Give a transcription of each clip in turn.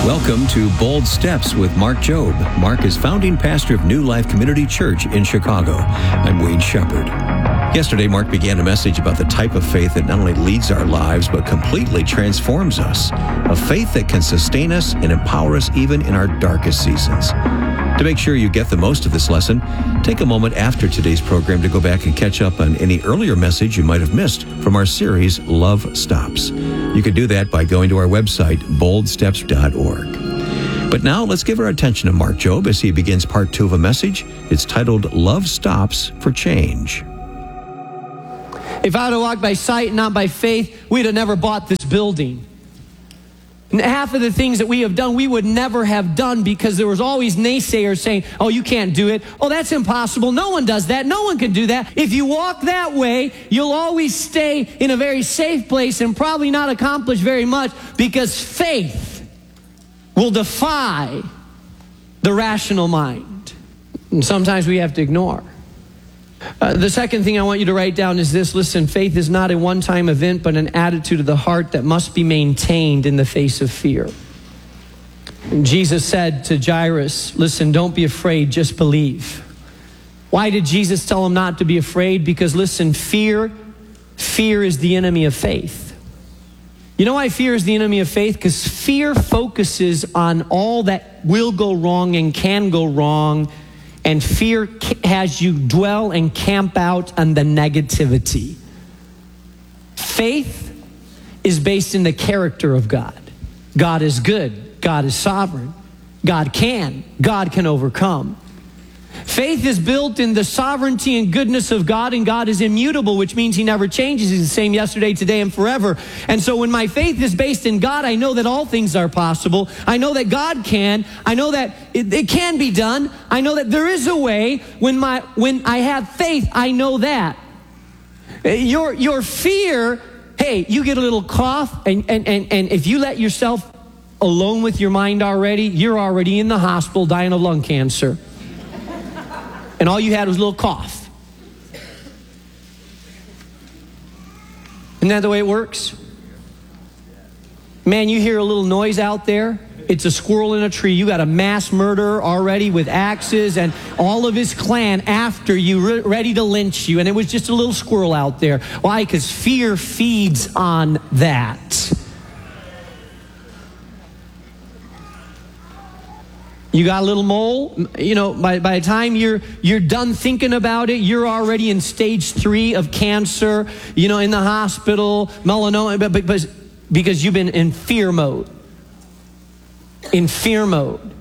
Welcome to Bold Steps with Mark Jobe. Mark is founding pastor of New Life Community Church in Chicago. I'm Wayne Shepherd. Yesterday, Mark began a message about the type of faith that not only leads our lives, but completely transforms us. A faith that can sustain us and empower us even in our darkest seasons. To make sure you get the most of this lesson, take a moment after today's program to go back and catch up on any earlier message you might have missed from our series, Love Stops. You can do that by going to our website, boldsteps.org. But now let's give our attention to Mark Jobe as he begins part 2 of a message. It's titled, Love Stops for Change. If I had to walk by sight and not by faith, we'd have never bought this building. And half of the things that we have done, we would never have done because there was always naysayers saying, oh, you can't do it. Oh, that's impossible. No one does that. No one can do that. If you walk that way, you'll always stay in a very safe place and probably not accomplish very much because faith will defy the rational mind. And sometimes we have to ignore. The second thing I want you to write down is this. Listen, faith is not a one-time event, but an attitude of the heart that must be maintained in the face of fear. And Jesus said to Jairus, listen, don't be afraid, just believe. Why did Jesus tell him not to be afraid? Because listen, fear is the enemy of faith. You know why fear is the enemy of faith? Because fear focuses on all that will go wrong and can go wrong. And fear has you dwell and camp out on the negativity. Faith is based in the character of God. God is good. God is sovereign. God can overcome. Faith is built in the sovereignty and goodness of God, and God is immutable, which means he never changes. He's the same yesterday, today, and forever. And so when my faith is based in God, I know that all things are possible. I know that God can. I know that it can be done. I know that there is a way. When I have faith, I know that. Your fear, hey, you get a little cough, and if you let yourself alone with your mind already, you're already in the hospital dying of lung cancer. And all you had was a little cough. Isn't that the way it works? Man, you hear a little noise out there. It's a squirrel in a tree. You got a mass murderer already with axes and all of his clan after you, ready to lynch you. And it was just a little squirrel out there. Why? Because fear feeds on that. You got a little mole, you know, by the time you're done thinking about it, you're already in stage 3 of cancer, you know, in the hospital, melanoma, because you've been in fear mode. In fear mode.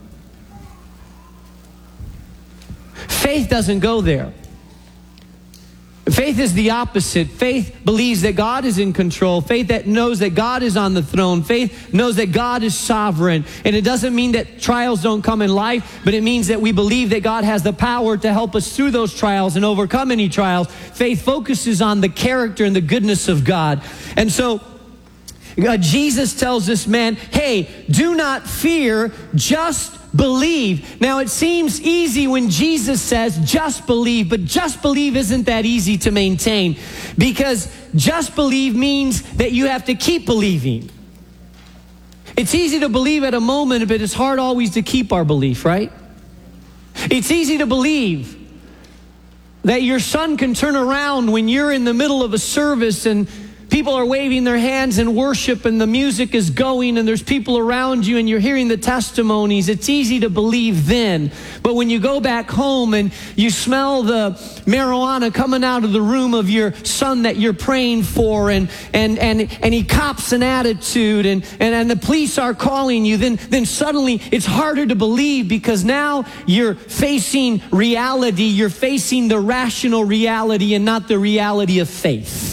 Faith doesn't go there. Faith is the opposite. Faith believes that God is in control. Faith that knows that God is on the throne. Faith knows that God is sovereign. And it doesn't mean that trials don't come in life, but it means that we believe that God has the power to help us through those trials and overcome any trials. Faith focuses on the character and the goodness of God. And so Jesus tells this man, hey, do not fear, just believe. Now it seems easy when Jesus says just believe, but just believe isn't that easy to maintain, because just believe means that you have to keep believing. It's easy to believe at a moment, but it's hard always to keep our belief, right? It's easy to believe that your son can turn around when you're in the middle of a service and people are waving their hands in worship and the music is going and there's people around you and you're hearing the testimonies. It's easy to believe then. But when you go back home and you smell the marijuana coming out of the room of your son that you're praying for and he cops an attitude and the police are calling you, then suddenly it's harder to believe because now you're facing reality. You're facing the rational reality and not the reality of faith.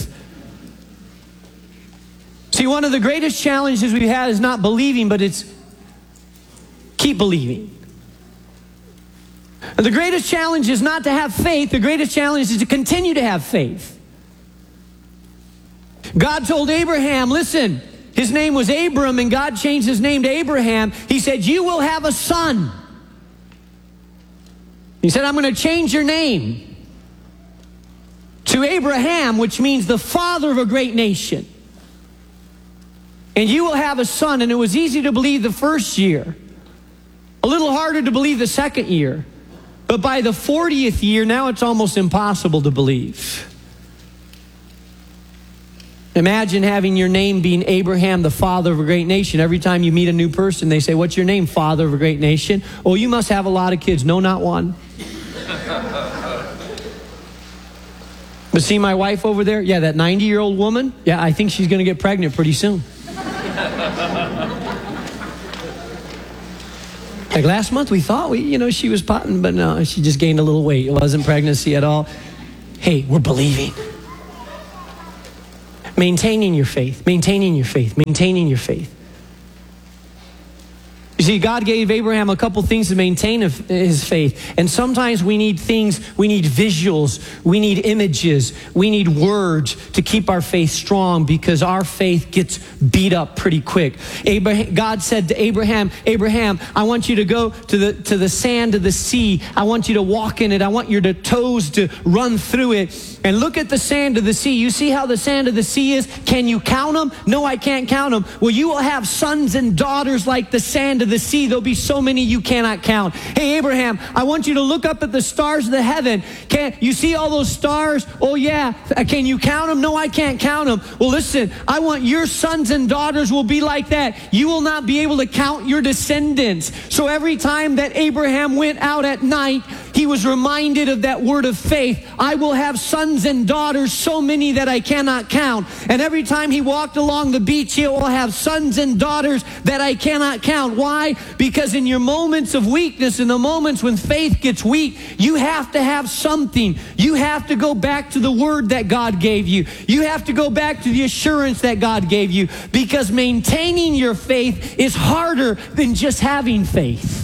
See, one of the greatest challenges we've had is not believing, but it's keep believing. And the greatest challenge is not to have faith. The greatest challenge is to continue to have faith. God told Abraham, listen, his name was Abram, and God changed his name to Abraham. He said, you will have a son. He said, I'm going to change your name to Abraham, which means the father of a great nation. and you will have a son. And it was easy to believe the first year, a little harder to believe the second year. But by the 40th year, now it's almost impossible to believe. Imagine having your name being Abraham, the father of a great nation. Every time you meet a new person, they say, what's your name, father of a great nation? Oh, you must have a lot of kids. No, not one. But see my wife over there? Yeah, that 90-year-old woman? Yeah, I think she's going to get pregnant pretty soon. Like last month we thought she was potting, but no, she just gained a little weight. It wasn't pregnancy at all. Hey, we're believing. Maintaining your faith, maintaining your faith, maintaining your faith. You see, God gave Abraham a couple things to maintain his faith. And sometimes we need things, we need visuals, we need images, we need words to keep our faith strong, because our faith gets beat up pretty quick. God said to Abraham, Abraham, I want you to go to the sand of the sea. I want you to walk in it. I want your toes to run through it. And look at the sand of the sea. You see how the sand of the sea is? Can you count them? No, I can't count them. Well, you will have sons and daughters like the sand of the sea. There'll be so many you cannot count. Hey, Abraham, I want you to look up at the stars of the heaven. Can you see all those stars? Oh, yeah. Can you count them? No, I can't count them. Well, listen, I want your sons and daughters will be like that. You will not be able to count your descendants. So every time that Abraham went out at night, he was reminded of that word of faith. I will have sons and daughters, so many that I cannot count. And every time he walked along the beach, he will have sons and daughters that I cannot count. Why? Because in your moments of weakness, in the moments when faith gets weak, you have to have something. You have to go back to the word that God gave you. You have to go back to the assurance that God gave you, because maintaining your faith is harder than just having faith.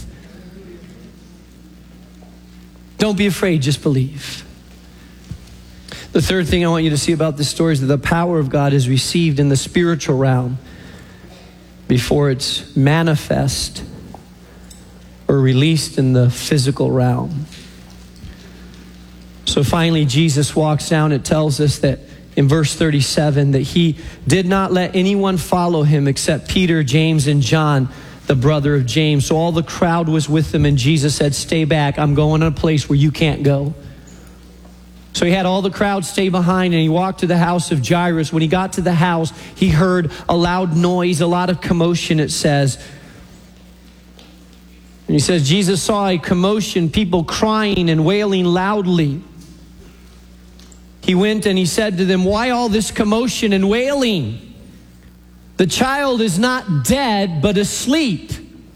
Don't be afraid, just believe. The third thing I want you to see about this story is that the power of God is received in the spiritual realm before it's manifest or released in the physical realm. So finally, Jesus walks down. It tells us that in verse 37 that he did not let anyone follow him except Peter, James, and John, the brother of James. So all the crowd was with him, and Jesus said, stay back. I'm going to a place where you can't go. So he had all the crowd stay behind, and he walked to the house of Jairus. When he got to the house, he heard a loud noise, a lot of commotion, it says. And he says, Jesus saw a commotion, people crying and wailing loudly. He went and he said to them, why all this commotion and wailing? The child is not dead, but asleep.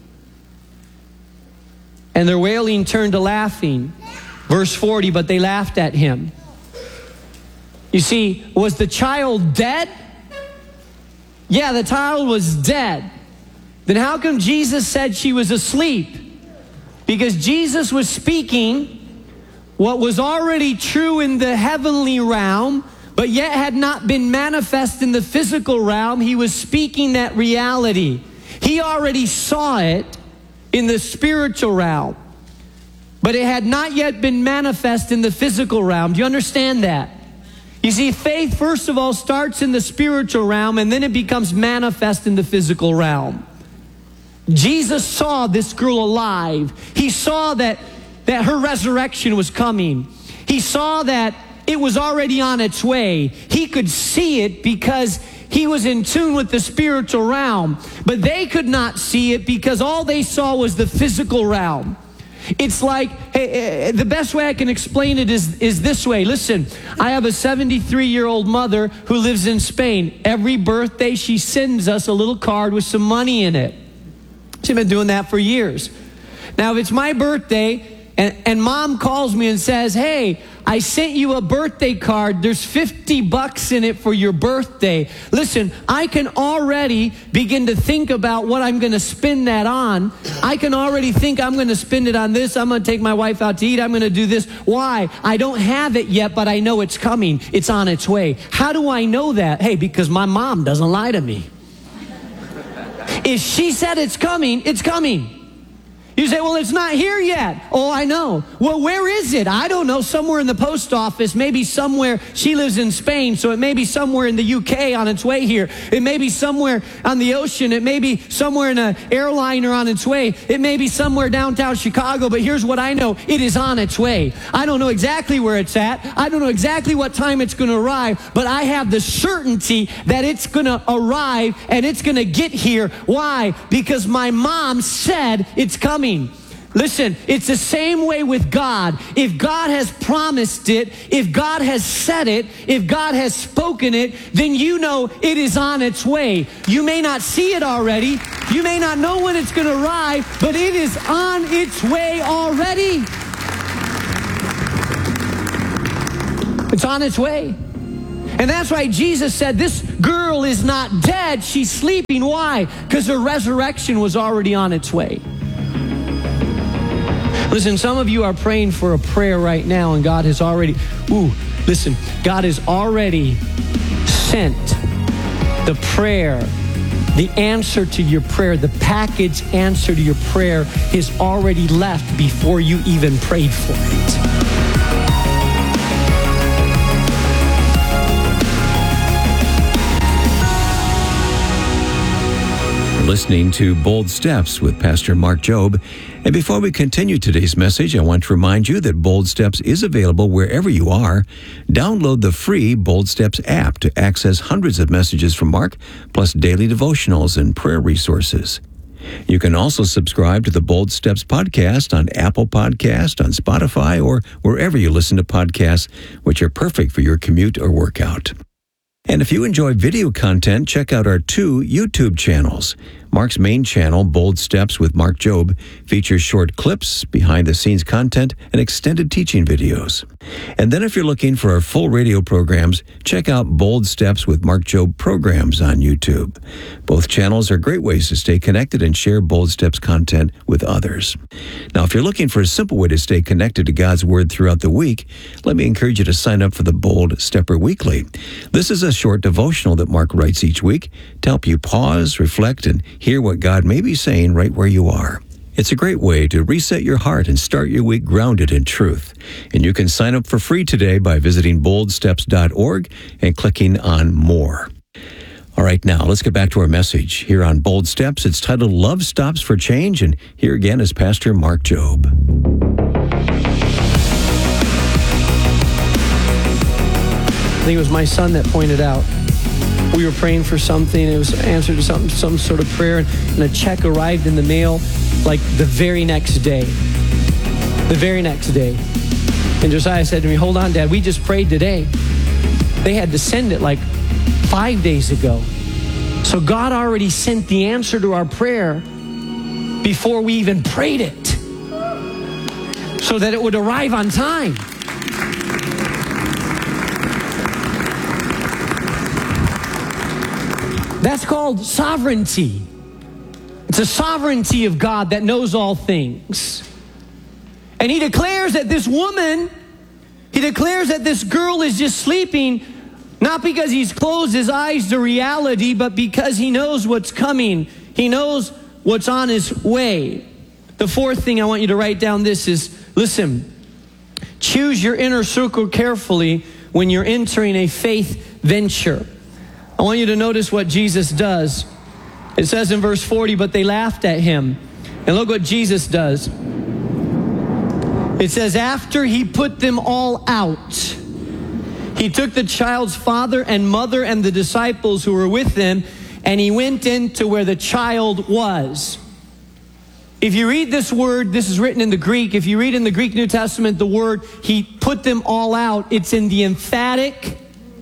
And their wailing turned to laughing. Verse 40, but they laughed at him. You see, was the child dead? Yeah, the child was dead. Then how come Jesus said she was asleep? Because Jesus was speaking what was already true in the heavenly realm, but yet had not been manifest in the physical realm. He was speaking that reality. He already saw it in the spiritual realm, but it had not yet been manifest in the physical realm. Do you understand that? You see, faith, first of all, starts in the spiritual realm, and then it becomes manifest in the physical realm. Jesus saw this girl alive. He saw that her resurrection was coming. He saw that it was already on its way. He could see it because he was in tune with the spiritual realm. But they could not see it because all they saw was the physical realm. It's like, hey, the best way I can explain it is this way. Listen, I have a 73-year-old mother who lives in Spain. Every birthday, she sends us a little card with some money in it. She's been doing that for years. Now, if it's my birthday and mom calls me and says, hey, I sent you a birthday card. There's $50 in it for your birthday. Listen, I can already begin to think about what I'm going to spend that on. I can already think I'm going to spend it on this. I'm going to take my wife out to eat. I'm going to do this. Why? I don't have it yet, but I know it's coming. It's on its way. How do I know that? Hey, because my mom doesn't lie to me. If she said it's coming, it's coming. You say, well, it's not here yet. Oh, I know. Well, where is it? I don't know. Somewhere in the post office, maybe somewhere. She lives in Spain, so it may be somewhere in the UK on its way here. It may be somewhere on the ocean. It may be somewhere in an airliner on its way. It may be somewhere downtown Chicago, but here's what I know. It is on its way. I don't know exactly where it's at. I don't know exactly what time it's going to arrive, but I have the certainty that it's going to arrive and it's going to get here. Why? Because my mom said it's coming. Listen, it's the same way with God. If God has promised it, if God has said it, if God has spoken it, then you know it is on its way. You may not see it already. You may not know when it's going to arrive, but it is on its way already. It's on its way. And that's why Jesus said, this girl is not dead, she's sleeping. Why? Because her resurrection was already on its way. Listen, some of you are praying for a prayer right now, and God has already, God has already sent the prayer, the answer to your prayer, the package answer to your prayer is already left before you even prayed for it. Listening to Bold Steps with Pastor Mark Jobe. And before we continue today's message, I want to remind you that Bold Steps is available wherever you are. Download the free Bold Steps app to access hundreds of messages from Mark, plus daily devotionals and prayer resources. You can also subscribe to the Bold Steps podcast on Apple Podcast, on Spotify, or wherever you listen to podcasts, which are perfect for your commute or workout. And if you enjoy video content, check out our 2 YouTube channels. Mark's main channel, Bold Steps with Mark Jobe, features short clips, behind-the-scenes content, and extended teaching videos. And then if you're looking for our full radio programs, check out Bold Steps with Mark Jobe programs on YouTube. Both channels are great ways to stay connected and share Bold Steps content with others. Now, if you're looking for a simple way to stay connected to God's Word throughout the week, let me encourage you to sign up for the Bold Stepper Weekly. This is a short devotional that Mark writes each week to help you pause, reflect, and hear what God may be saying right where you are. It's a great way to reset your heart and start your week grounded in truth. And you can sign up for free today by visiting boldsteps.org and clicking on More. All right, now let's get back to our message here on Bold Steps. It's titled Love Stops for Change, and here again is Pastor Mark Jobe. I think it was my son that pointed out. We were praying for something. It was an answer to some sort of prayer, and a check arrived in the mail like the very next day. The very next day. And Josiah said to me, hold on, Dad, we just prayed today. They had to send it like 5 days ago. So God already sent the answer to our prayer before we even prayed it, so that it would arrive on time. That's called sovereignty. It's a sovereignty of God that knows all things. And he declares that this woman, he declares that this girl is just sleeping, not because he's closed his eyes to reality, but because he knows what's coming. He knows what's on his way. The fourth thing I want you to write down this is, listen, choose your inner circle carefully when you're entering a faith venture. I want you to notice what Jesus does. It says in verse 40, but they laughed at him. And look what Jesus does. It says, after he put them all out, he took the child's father and mother and the disciples who were with them, and he went into where the child was. If you read this word, this is written in the Greek. If you read in the Greek New Testament, the word, he put them all out, it's in the emphatic,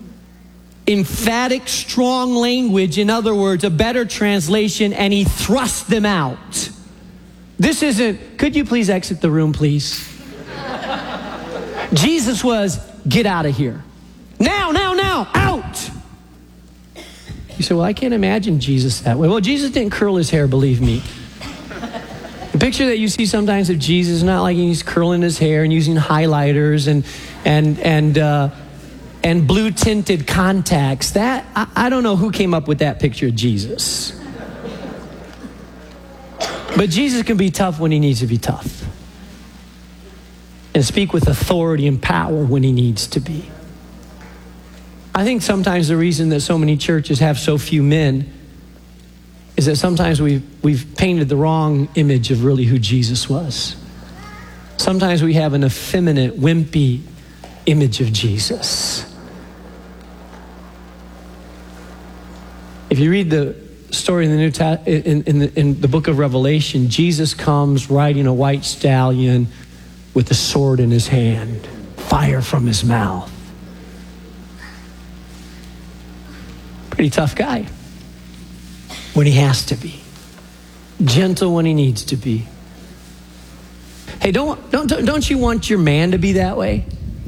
strong language. In other words, a better translation, and he thrust them out. This isn't, could you please exit the room, please? Jesus was, get out of here. Now, out. You say, well, I can't imagine Jesus that way. Well, Jesus didn't curl his hair, believe me. The picture that you see sometimes of Jesus is not like he's curling his hair and using highlighters and blue tinted contacts. That I don't know who came up with that picture of Jesus. But Jesus can be tough when he needs to be tough. And speak with authority and power when he needs to be. I think sometimes the reason that so many churches have so few men is that sometimes we've painted the wrong image of really who Jesus was. Sometimes we have an effeminate, wimpy image of Jesus. If you read the story in the in the book of Revelation, Jesus comes riding a white stallion with a sword in his hand, fire from his mouth. Pretty tough guy when he has to be. Gentle when he needs to be. Hey, don't you want your man to be that way?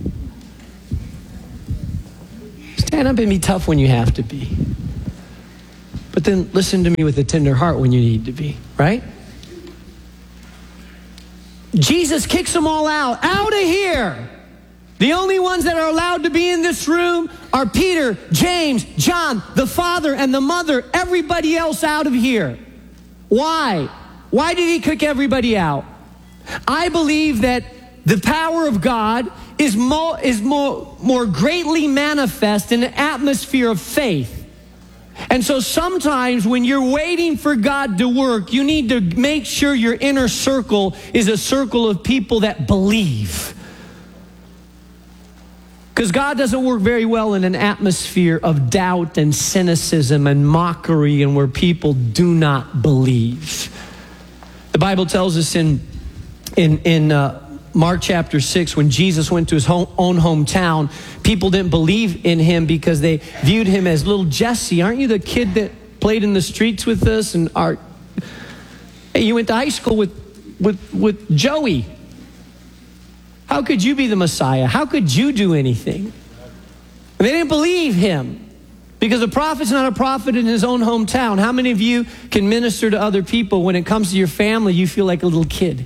Stand up and be tough when you have to be. But then listen to me with a tender heart when you need to be, right? Jesus kicks them all out of here. The only ones that are allowed to be in this room are Peter, James, John, the father and the mother, everybody else out of here. Why? Why did he kick everybody out? I believe that the power of God is more greatly manifest in an atmosphere of faith. And so sometimes when you're waiting for God to work, you need to make sure your inner circle is a circle of people that believe. Because God doesn't work very well in an atmosphere of doubt and cynicism and mockery and where people do not believe. The Bible tells us in Mark chapter 6, when Jesus went to his own hometown, people didn't believe in him because they viewed him as little Jesse. Aren't you the kid that played in the streets with us? And hey, you went to high school with Joey. How could you be the Messiah? How could you do anything? And they didn't believe him because a prophet's not a prophet in his own hometown. How many of you can minister to other people when it comes to your family, you feel like a little kid?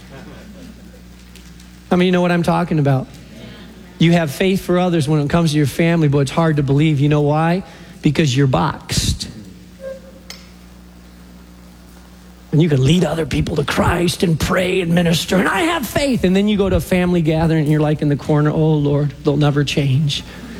How many of you know what I'm talking about? You have faith for others when it comes to your family, but it's hard to believe. You know why? Because you're boxed. And you can lead other people to Christ and pray and minister, and I have faith. And then you go to a family gathering and you're like in the corner, oh Lord, they'll never change.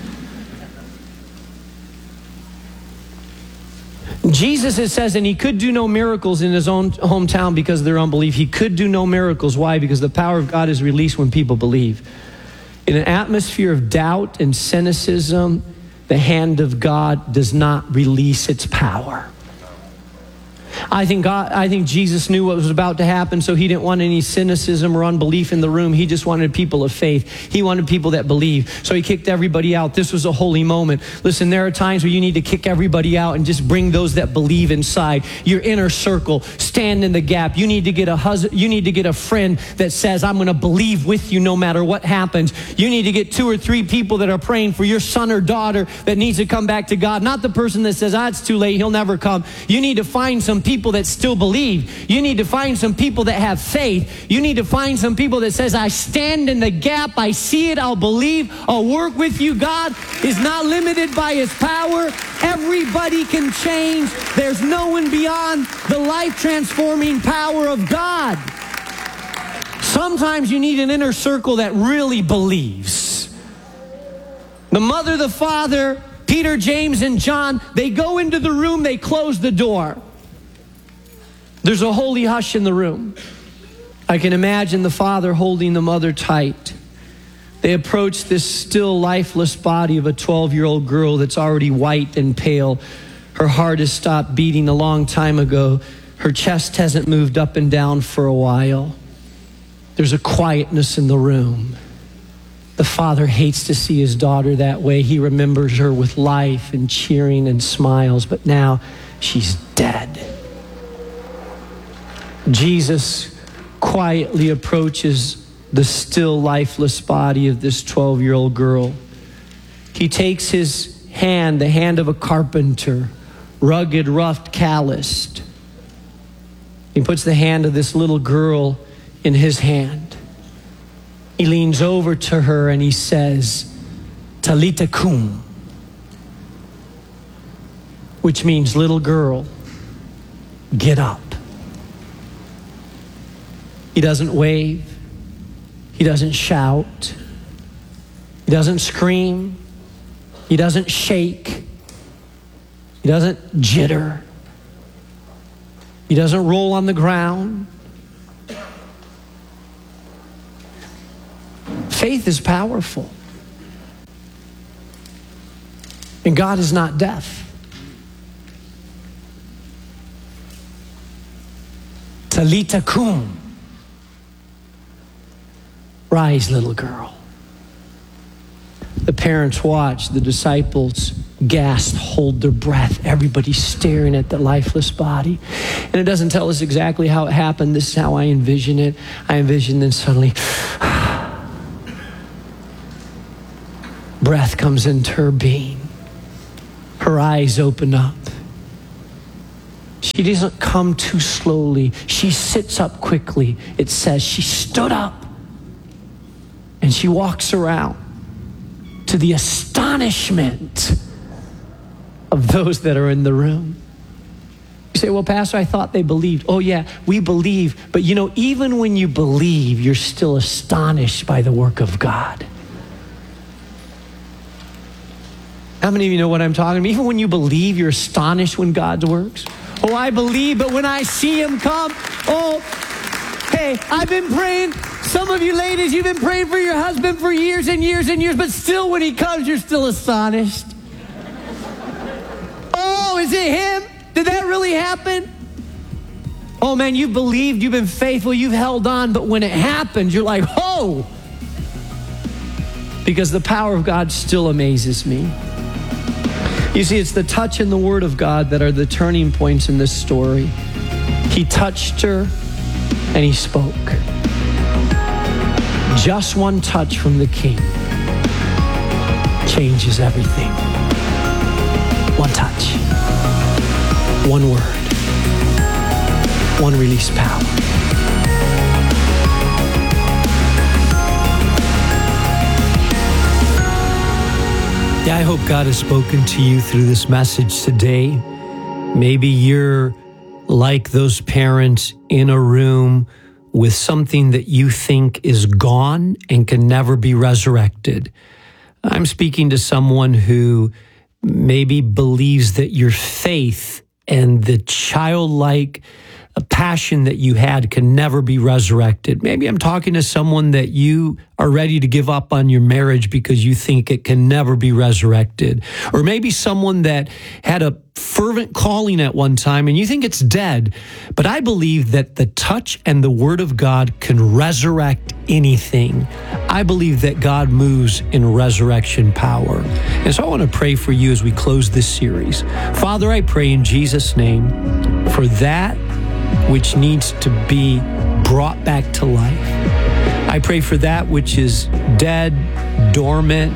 Jesus, it says, and he could do no miracles in his own hometown because of their unbelief. He could do no miracles. Why? Because the power of God is released when people believe. In an atmosphere of doubt and cynicism, the hand of God does not release its power. I think Jesus knew what was about to happen, so he didn't want any cynicism or unbelief in the room. He just wanted people of faith. He wanted people that believe. So he kicked everybody out. This was a holy moment. Listen, there are times where you need to kick everybody out and just bring those that believe inside. Your inner circle, stand in the gap. You need to get a husband. You need to get a friend that says, I'm going to believe with you no matter what happens. You need to get 2 or 3 people that are praying for your son or daughter that needs to come back to God. Not the person that says, it's too late, he'll never come. You need to find some people that still believe. You need to find some people that have faith. You need to find some people that says, I stand in the gap, I see it, I'll believe, I'll work with you. God is not limited by his power. Everybody can change. There's no one beyond the life-transforming power of God. Sometimes you need an inner circle that really believes. The mother, the father, Peter, James, and John, they go into the room, they close the door. There's a holy hush in the room. I can imagine the father holding the mother tight. They approach this still lifeless body of a 12-year-old girl that's already white and pale. Her heart has stopped beating a long time ago. Her chest hasn't moved up and down for a while. There's a quietness in the room. The father hates to see his daughter that way. He remembers her with life and cheering and smiles, but now she's dead. Jesus quietly approaches the still lifeless body of this 12-year-old girl. He takes his hand, the hand of a carpenter, rugged, rough, calloused. He puts the hand of this little girl in his hand. He leans over to her and he says, Talita kum, which means, little girl, get up. He doesn't wave. He doesn't shout. He doesn't scream. He doesn't shake. He doesn't jitter. He doesn't roll on the ground. Faith is powerful. And God is not deaf. Talita kum. Rise, little girl. The parents watched, the disciples gasped, hold their breath. Everybody's staring at the lifeless body. And it doesn't tell us exactly how it happened. This is how I envision it. I envision then suddenly, breath comes into her being. Her eyes open up. She doesn't come too slowly. She sits up quickly. It says she stood up and she walks around to the astonishment of those that are in the room. You say, well, Pastor, I thought they believed. Oh, yeah, we believe. But you know, even when you believe, you're still astonished by the work of God. How many of you know what I'm talking about? Even when you believe, you're astonished when God works. Oh, I believe, but when I see him come, oh, hey, I've been praying. Some of you ladies, you've been praying for your husband for years and years and years, but still when he comes, you're still astonished. Oh, is it him? Did that really happen? Oh man, you've believed, you've been faithful, you've held on, but when it happens, you're like, oh! Because the power of God still amazes me. You see, it's the touch and the word of God that are the turning points in this story. He touched her and he spoke. Just one touch from the King changes everything. One touch, one word, one release power. Yeah, I hope God has spoken to you through this message today. Maybe you're like those parents in a room with something that you think is gone and can never be resurrected. I'm speaking to someone who maybe believes that your faith and the childlike passion that you had can never be resurrected. Maybe I'm talking to someone that you are ready to give up on your marriage because you think it can never be resurrected. Or maybe someone that had a fervent calling at one time and you think it's dead. But I believe that the touch and the word of God can resurrect anything. I believe that God moves in resurrection power. And so I want to pray for you as we close this series. Father, I pray in Jesus' name for that which needs to be brought back to life. I pray for that which is dead, dormant,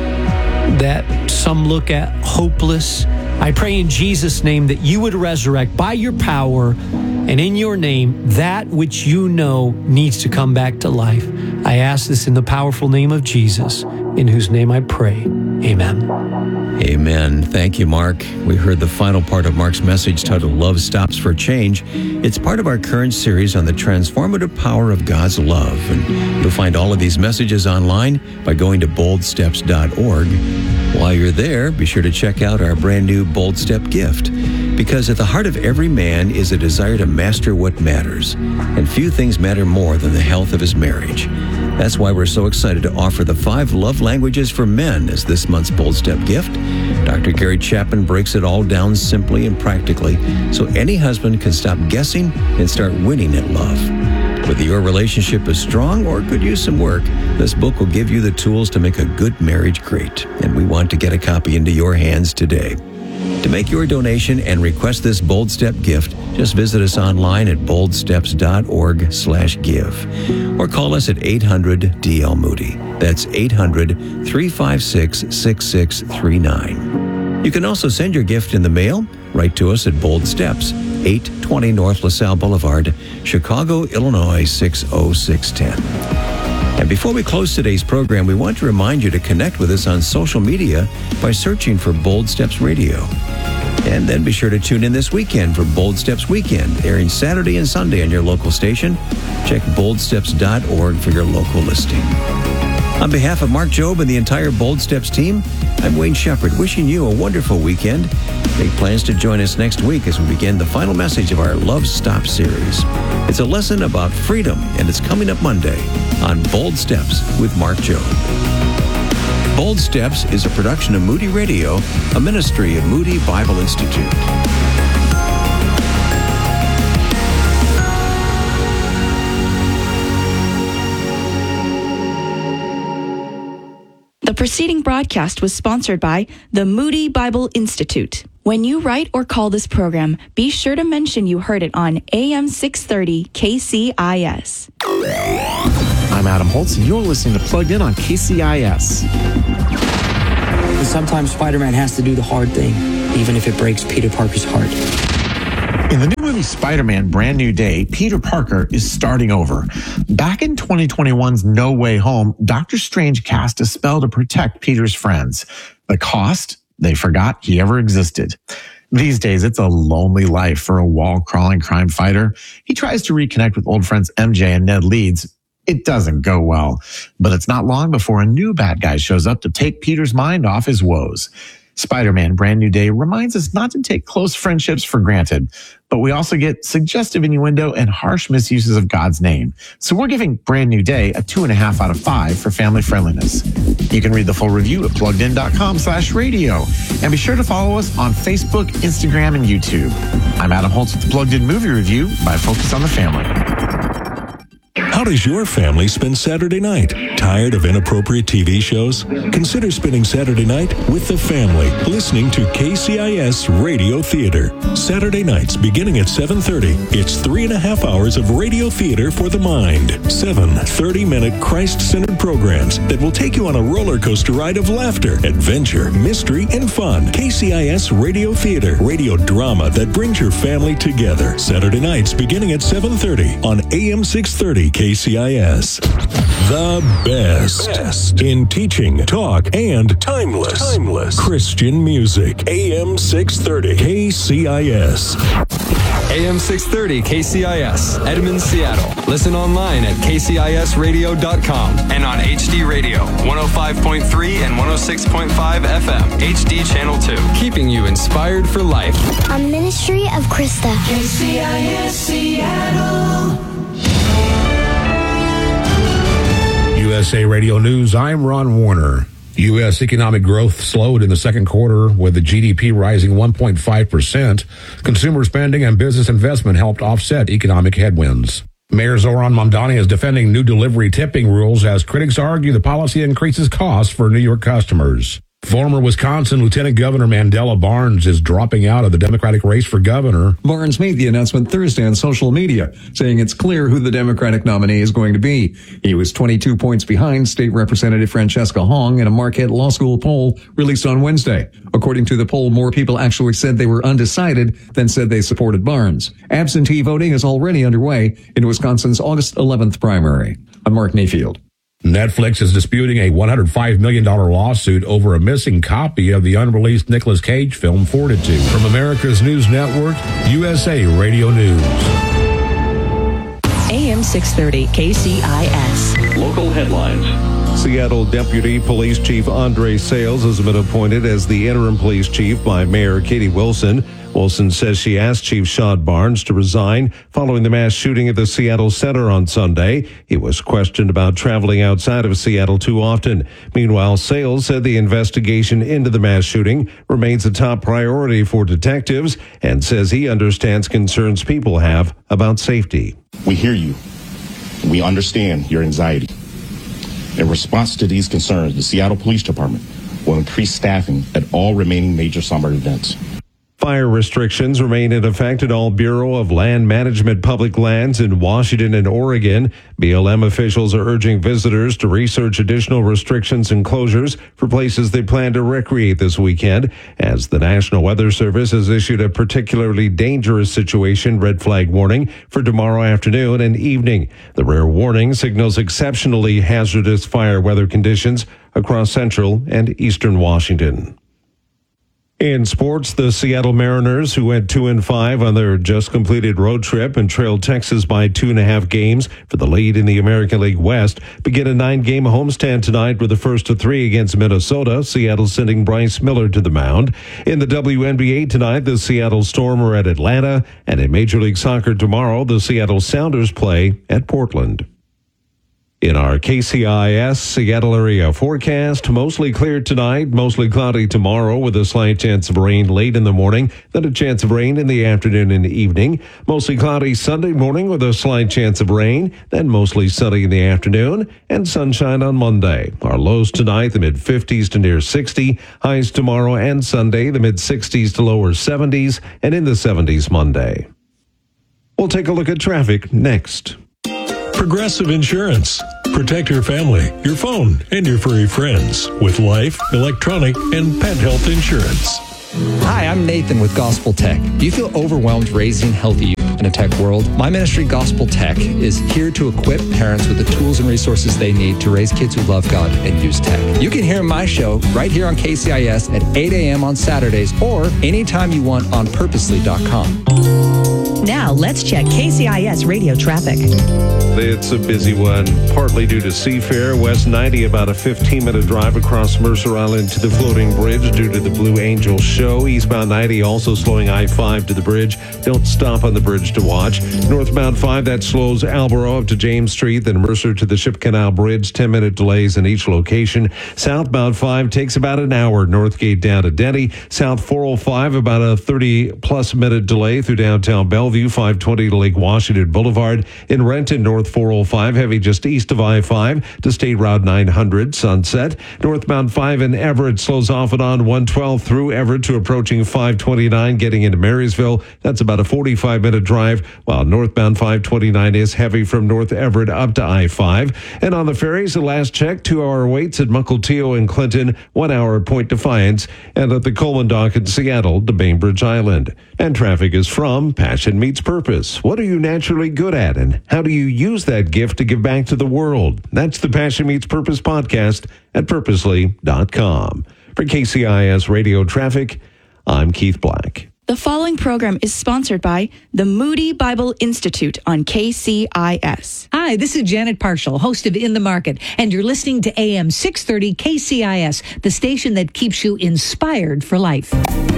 that some look at hopeless. I pray in Jesus' name that you would resurrect by your power and in your name that which you know needs to come back to life. I ask this in the powerful name of Jesus, in whose name I pray. Amen. Amen. Thank you, Mark. We heard the final part of Mark's message titled Love Stops for Change. It's part of our current series on the transformative power of God's love. And you'll find all of these messages online by going to boldsteps.org. While you're there, be sure to check out our brand new Bold Step gift. Because at the heart of every man is a desire to master what matters. And few things matter more than the health of his marriage. That's why we're so excited to offer the 5 love languages for men as this month's Bold Step gift. Dr. Gary Chapman breaks it all down simply and practically so any husband can stop guessing and start winning at love. Whether your relationship is strong or could use some work, this book will give you the tools to make a good marriage great. And we want to get a copy into your hands today. To make your donation and request this Bold Step gift, just visit us online at boldsteps.org/give or call us at 800-DL-MOODY. That's 800-356-6639. You can also send your gift in the mail. Write to us at Bold Steps, 820 North LaSalle Boulevard, Chicago, Illinois, 60610. And before we close today's program, we want to remind you to connect with us on social media by searching for Bold Steps Radio. And then be sure to tune in this weekend for Bold Steps Weekend, airing Saturday and Sunday on your local station. Check boldsteps.org for your local listing. On behalf of Mark Jobe and the entire Bold Steps team, I'm Wayne Shepherd, wishing you a wonderful weekend. Make plans to join us next week as we begin the final message of our Love Stop series. It's a lesson about freedom, and it's coming up Monday on Bold Steps with Mark Jobe. Bold Steps is a production of Moody Radio, a ministry of Moody Bible Institute. The preceding broadcast was sponsored by the Moody Bible Institute. When you write or call this program, be sure to mention you heard it on AM 630 KCIS. I'm Adam Holtz, and you're listening to Plugged In on KCIS. Sometimes Spider-Man has to do the hard thing, even if it breaks Peter Parker's heart. In the new movie Spider-Man Brand New Day, Peter Parker is starting over. Back in 2021's No Way Home, Doctor Strange cast a spell to protect Peter's friends. The cost? They forgot he ever existed. These days, it's a lonely life for a wall-crawling crime fighter. He tries to reconnect with old friends MJ and Ned Leeds. It doesn't go well, but it's not long before a new bad guy shows up to take Peter's mind off his woes. Spider-Man Brand New Day reminds us not to take close friendships for granted, but we also get suggestive innuendo and harsh misuses of God's name. So we're giving Brand New Day a 2.5 out of 5 for family friendliness. You can read the full review at pluggedin.com/radio. And be sure to follow us on Facebook, Instagram, and YouTube. I'm Adam Holtz with the Plugged In Movie Review by Focus on the Family. How does your family spend Saturday night? Tired of inappropriate TV shows? Consider spending Saturday night with the family, listening to KCIS Radio Theater. Saturday nights beginning at 7:30. It's 3.5 hours of radio theater for the mind. 7 30-minute Christ-centered programs that will take you on a roller coaster ride of laughter, adventure, mystery, and fun. KCIS Radio Theater, radio drama that brings your family together. Saturday nights beginning at 7:30 on AM 630 KCIS. The best in teaching, talk, and timeless Christian music. AM 630 KCIS. AM 630 KCIS, Edmond, Seattle. Listen online at kcisradio.com and on HD Radio, 105.3 and 106.5 FM, HD Channel 2. Keeping you inspired for life. A ministry of Krista. KCIS Seattle. USA Radio News, I'm Ron Warner. U.S. economic growth slowed in the second quarter, with the GDP rising 1.5%. Consumer spending and business investment helped offset economic headwinds. Mayor Zoran Mamdani is defending new delivery tipping rules as critics argue the policy increases costs for New York customers. Former Wisconsin Lieutenant Governor Mandela Barnes is dropping out of the Democratic race for governor. Barnes made the announcement Thursday on social media, saying it's clear who the Democratic nominee is going to be. He was 22 points behind State Representative Francesca Hong in a Marquette Law School poll released on Wednesday. According to the poll, more people actually said they were undecided than said they supported Barnes. Absentee voting is already underway in Wisconsin's August 11th primary. I'm Mark Mayfield. Netflix is disputing a $105 million lawsuit over a missing copy of the unreleased Nicolas Cage film Fortitude. From America's News Network, USA Radio News. AM 630 KCIS. Local headlines. Seattle Deputy Police Chief Andre Sales has been appointed as the interim police chief by Mayor Katie Wilson. Wilson says she asked Chief Shad Barnes to resign following the mass shooting at the Seattle Center on Sunday. He was questioned about traveling outside of Seattle too often. Meanwhile, Sales said the investigation into the mass shooting remains a top priority for detectives and says he understands concerns people have about safety. We hear you. We understand your anxiety. In response to these concerns, the Seattle Police Department will increase staffing at all remaining major summer events. Fire restrictions remain in effect at all Bureau of Land Management public lands in Washington and Oregon. BLM officials are urging visitors to research additional restrictions and closures for places they plan to recreate this weekend, as the National Weather Service has issued a particularly dangerous situation red flag warning for tomorrow afternoon and evening. The rare warning signals exceptionally hazardous fire weather conditions across central and eastern Washington. In sports, the Seattle Mariners, who went 2-5 on their just completed road trip and trailed Texas by 2.5 games for the lead in the American League West, begin a 9-game homestand tonight with the first of 3 against Minnesota. Seattle sending Bryce Miller to the mound. In the WNBA tonight, the Seattle Storm are at Atlanta, and in Major League Soccer tomorrow, the Seattle Sounders play at Portland. In our KCIS Seattle area forecast, mostly clear tonight, mostly cloudy tomorrow with a slight chance of rain late in the morning, then a chance of rain in the afternoon and evening. Mostly cloudy Sunday morning with a slight chance of rain, then mostly sunny in the afternoon and sunshine on Monday. Our lows tonight, the mid-50s to near 60. Highs tomorrow and Sunday, the mid-60s to lower 70s and in the 70s Monday. We'll take a look at traffic next. Progressive Insurance. Protect your family, your phone, and your furry friends with life, electronic, and pet health insurance. Hi, I'm Nathan with Gospel Tech. Do you feel overwhelmed raising healthy youth in a tech world? My ministry, Gospel Tech, is here to equip parents with the tools and resources they need to raise kids who love God and use tech. You can hear my show right here on KCIS at 8 a.m. on Saturdays or anytime you want on purposely.com. Now, let's check KCIS radio traffic. It's a busy one, partly due to Seafair. West 90, about a 15-minute drive across Mercer Island to the floating bridge due to the Blue Angel show. Eastbound 90 also slowing I-5 to the bridge. Don't stop on the bridge to watch. Northbound 5, that slows Alborough up to James Street, then Mercer to the Ship Canal Bridge. 10-minute delays in each location. Southbound 5 takes about an hour. Northgate down to Denny. South 405, about a 30-plus minute delay through downtown Bellevue. 520 to Lake Washington Boulevard. In Renton, North 405, heavy just east of I-5 to State Route 900, Sunset. Northbound 5 in Everett slows off and on 112 through Everett to approaching 529, getting into Marysville. That's about a 45-minute drive, while northbound 529 is heavy from North Everett up to I-5. And on the ferries, the last check, 2-hour waits at Mukilteo and Clinton, 1 hour at Point Defiance, and at the Coleman Dock in Seattle to Bainbridge Island. And traffic is from Passion Meets Purpose. What are you naturally good at, and how do you use that gift to give back to the world? That's the Passion Meets Purpose podcast at purposely.com. For KCIS Radio Traffic, I'm Keith Black. The following program is sponsored by the Moody Bible Institute on KCIS. Hi, this is Janet Parshall, host of In the Market, and you're listening to AM 630 KCIS, the station that keeps you inspired for life.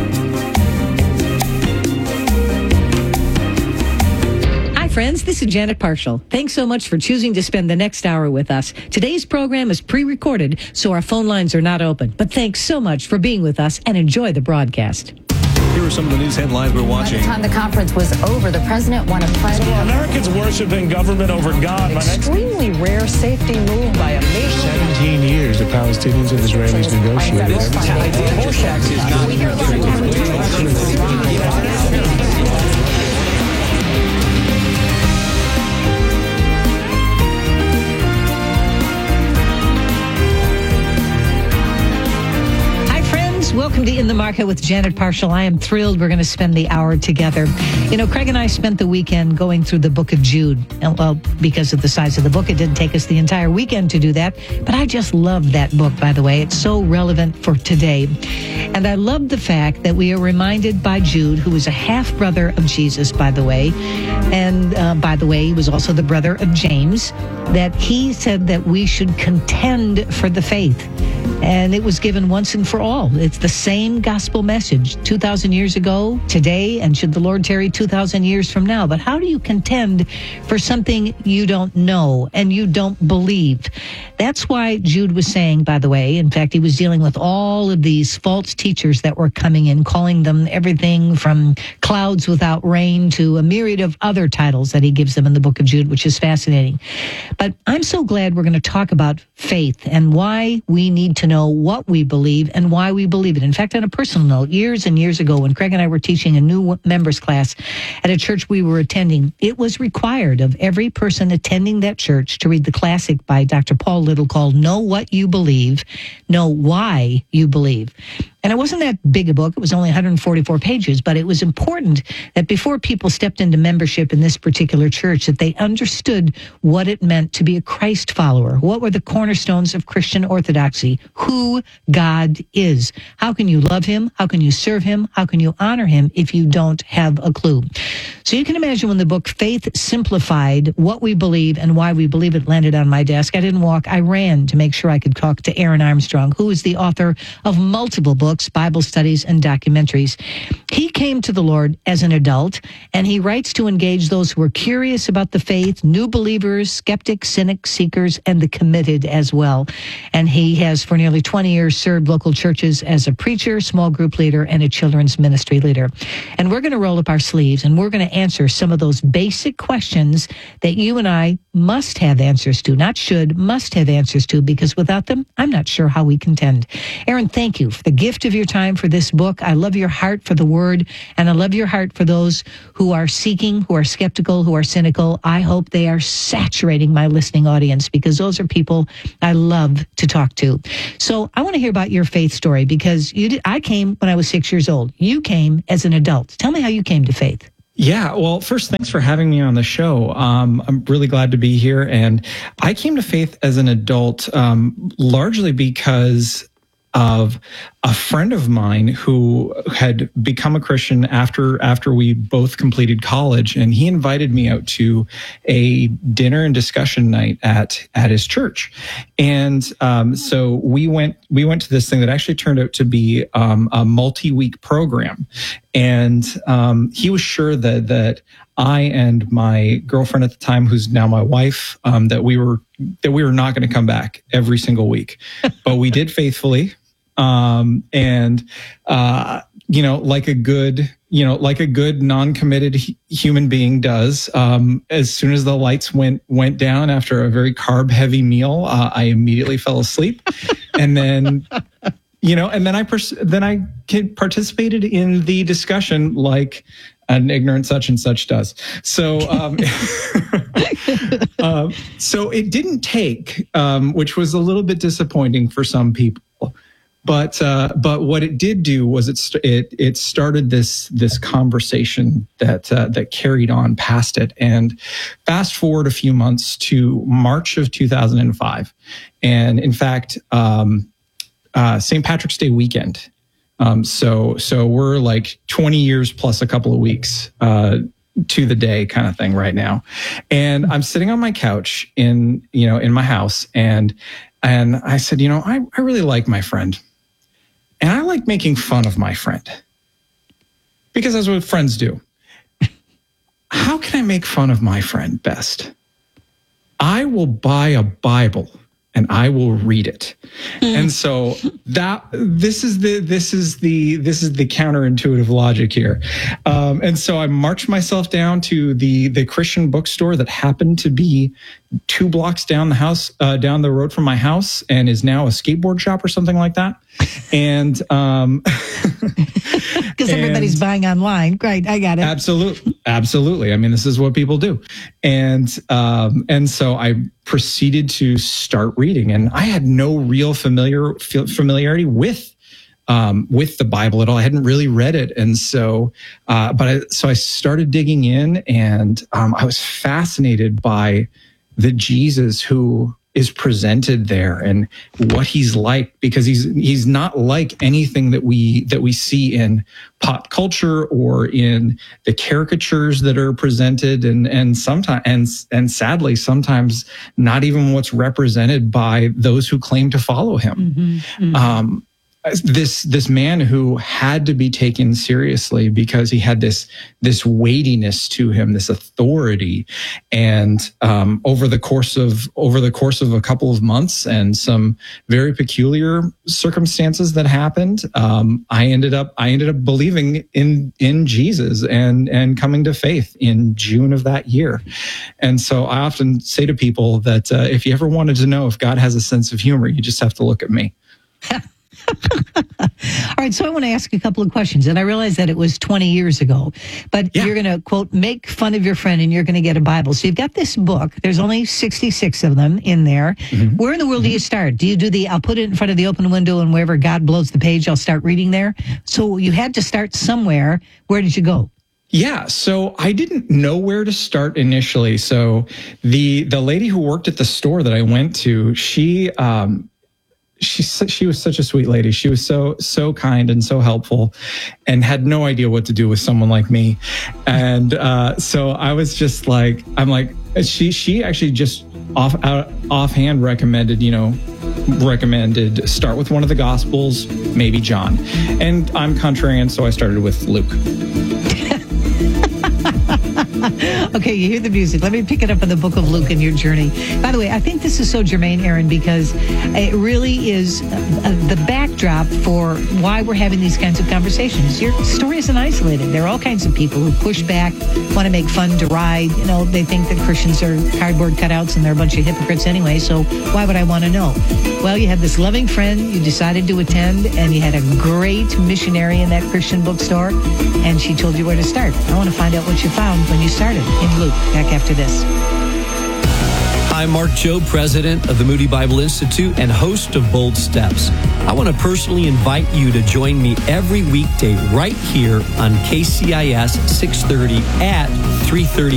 Friends, this is Janet Parshall. Thanks so much for choosing to spend the next hour with us. Today's program is pre-recorded, so our phone lines are not open. But thanks so much for being with us and enjoy the broadcast. Here are some of the news headlines we're watching. By the time the conference was over, the president wanted So Americans worshiping government over God. Extremely rare safety move by a nation. 17 years the Palestinians and Israelis negotiated. Welcome to In the Market with Janet Parshall. I am thrilled we're going to spend the hour together. You know, Craig and I spent the weekend going through the book of Jude. And, well, because of the size of the book, it didn't take us the entire weekend to do that. But I just love that book, by the way. It's so relevant for today. And I love the fact that we are reminded by Jude, who was a half-brother of Jesus, by the way. And, by the way, he was also the brother of James, that he said that we should contend for the faith. And it was given once and for all. It's the same gospel message 2,000 years ago, today, and should the Lord tarry 2,000 years from now. But how do you contend for something you don't know and you don't believe? That's why Jude was saying, by the way, in fact, he was dealing with all of these false teachers that were coming in, calling them everything from clouds without rain to a myriad of other titles that he gives them in the book of Jude, which is fascinating. But I'm so glad we're going to talk about faith and why we need to know what we believe and why we believe it. In fact, on a personal note, years and years ago, when Craig and I were teaching a new members class at a church we were attending, it was required of every person attending that church to read the classic by Dr. Paul Little called Know What You Believe, Know Why You Believe. And it wasn't that big a book. It was only 144 pages, but it was important that before people stepped into membership in this particular church, that they understood what it meant to be a Christ follower. What were the cornerstones of Christian orthodoxy? Who God is. How can you love him? How can you serve him? How can you honor him if you don't have a clue? So you can imagine when the book Faith Simplified, What We Believe and Why We Believe It landed on my desk, I didn't walk, I ran to make sure I could talk to Aaron Armstrong, who is the author of multiple books, Bible studies, and documentaries. He came to the Lord as an adult, and he writes to engage those who are curious about the faith, new believers, skeptics, cynics, seekers, and the committed as well. And he has for nearly 20 years served local churches as a preacher, small group leader, and a children's ministry leader. And we're going to roll up our sleeves, and we're going to answer some of those basic questions that you and I must have answers to, not should, must have answers to, because without them, I'm not sure how we contend. Aaron, thank you for the gift of your time for this book. I love your heart for the word, and I love your heart for those who are seeking, who are skeptical, who are cynical. I hope they are saturating my listening audience, because those are people I love to talk to. So I want to hear about your faith story, because I came when I was 6 years old. You came as an adult. Tell me how you came to faith. Yeah, well, first, thanks for having me on the show. I'm really glad to be here. And I came to faith as an adult largely because of a friend of mine who had become a Christian after we both completed college, and he invited me out to a dinner and discussion night at his church. And so we went to this thing that actually turned out to be a multi-week program. And he was sure that I and my girlfriend at the time, who's now my wife, that we were not going to come back every single week, but we did faithfully. Like a good non-committed human being does, as soon as the lights went down after a very carb heavy meal, I immediately fell asleep. And then, I participated in the discussion like an ignorant such and such does. So, so it didn't take, which was a little bit disappointing for some people. But what it did do was it started this conversation that carried on past it. And fast forward a few months to March of 2005, and in fact, St. Patrick's Day weekend. So we're like 20 years plus a couple of weeks to the day kind of thing right now. And I'm sitting on my couch in my house, and I said, I really like my friend. And I like making fun of my friend, because that's what friends do. How can I make fun of my friend best? I will buy a Bible and I will read it. And so this is the counterintuitive logic here. And so I marched myself down to the Christian bookstore that happened to be 2 blocks down the road from my house, and is now a skateboard shop or something like that. And because everybody's buying online, right? I got it. Absolutely. I mean, this is what people do. And so I proceeded to start reading, and I had no real familiarity with the Bible at all. I hadn't really read it. And so, I started digging in, and I was fascinated by the Jesus who is presented there and what he's like, because he's not like anything that we see in pop culture or in the caricatures that are presented, and sometimes and sadly sometimes not even what's represented by those who claim to follow him. Mm-hmm. This man who had to be taken seriously because he had this weightiness to him, this authority, and over the course of a couple of months and some very peculiar circumstances that happened, I ended up believing in Jesus and coming to faith in June of that year. And so I often say to people that if you ever wanted to know if God has a sense of humor, you just have to look at me. All right, so I want to ask a couple of questions, and I realize that it was 20 years ago, but you're going to, quote, make fun of your friend and you're going to get a Bible. So you've got this book. There's only 66 of them in there. Mm-hmm. Where in the world do you start? Do you do I'll put it in front of the open window, and wherever God blows the page, I'll start reading there? So you had to start somewhere. Where did you go? Yeah, so I didn't know where to start initially. So the lady who worked at the store that I went to, she was such a sweet lady. She was so kind and so helpful, and had no idea what to do with someone like me. And so I was just like, she actually just offhand recommended start with one of the Gospels, maybe John. And I'm contrarian, so I started with Luke. Okay, you hear the music. Let me pick it up in the book of Luke and your journey. By the way, I think this is so germane, Aaron, because it really is the backdrop for why we're having these kinds of conversations. Your story isn't isolated. There are all kinds of people who push back, want to make fun, deride. They think that Christians are cardboard cutouts and they're a bunch of hypocrites anyway, so why would I want to know? Well, you had this loving friend, you decided to attend, and you had a great missionary in that Christian bookstore, and she told you where to start. I want to find out what you found when you started in Luke. Back after this. I'm Mark Jobe, president of the Moody Bible Institute and host of Bold Steps. I want to personally invite you to join me every weekday right here on KCIS 630 at 3:30